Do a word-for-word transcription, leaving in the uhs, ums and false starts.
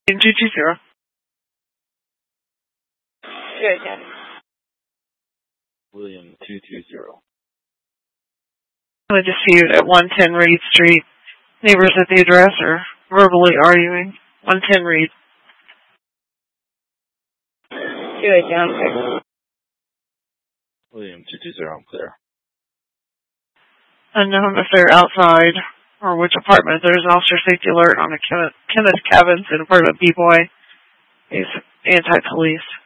two two zero. Good, ten. William two two zero. A dispute at one ten Reed Street. Neighbors at the address are verbally arguing. one ten Reed. Good, ten. William two two zero, I'm clear. Unknown if they're outside or which apartment. There's an officer safety alert on a Kenneth, Kenneth Cabins in apartment B-Boy. He's anti-police.